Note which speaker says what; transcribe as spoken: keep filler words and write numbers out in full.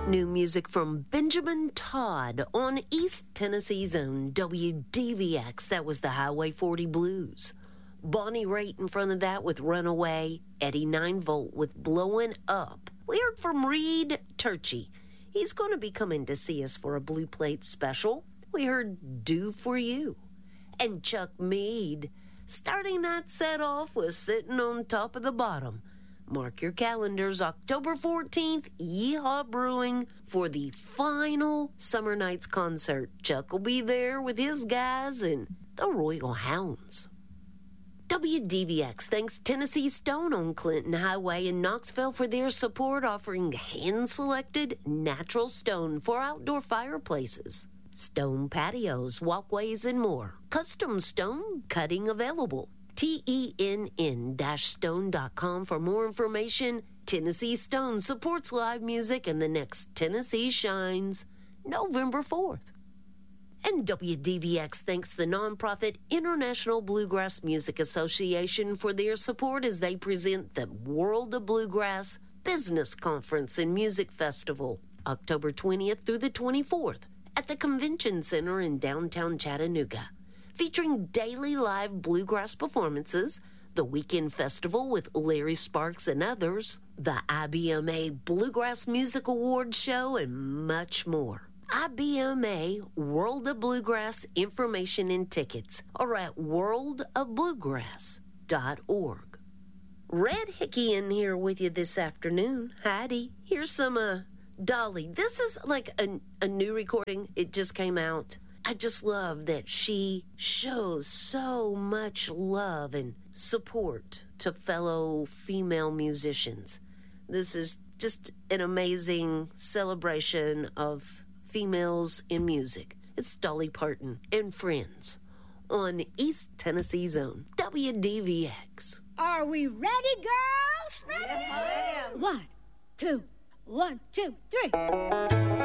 Speaker 1: New music from Benjamin Todd on East Tennessee's own W D V X. That was the Highway forty Blues. Bonnie Raitt in front of that with Runaway. Eddie nine volt with Blowin' Up. We heard from Reed Turchie. He's going to be coming to see us for a Blue Plate special. We heard Do For You. And Chuck Mead, starting that set off, was Sitting on Top of the Bottom. Mark your calendars, October fourteenth, Yeehaw Brewing for the final Summer Nights concert. Chuck will be there with his guys and the Royal Hounds. W D V X thanks Tennessee Stone on Clinton Highway in Knoxville for their support, offering hand-selected natural stone for outdoor fireplaces, stone patios, walkways, and more. Custom stone cutting available. T E N N stone dot com for more information. Tennessee Stone supports live music, and the next Tennessee Shines, November fourth. And W D V X thanks the nonprofit International Bluegrass Music Association for their support as they present the World of Bluegrass Business Conference and Music Festival, October twentieth through the twenty-fourth, at the Convention Center in downtown Chattanooga. Featuring daily live bluegrass performances, the Weekend Festival with Larry Sparks and others, the I B M A Bluegrass Music Awards Show, and much more. I B M A World of Bluegrass information and tickets are at world of bluegrass dot org. Red Hickey in here with you this afternoon. Heidi, here's some uh, Dolly. This is like a, a new recording. It just came out. I just love that she shows so much love and support to fellow female musicians. This is just an amazing celebration of females in music. It's Dolly Parton and Friends on East Tennessee's own W D V X.
Speaker 2: Are we ready, girls? Ready?
Speaker 3: Yes, ma'am.
Speaker 2: One, two, one, two, three.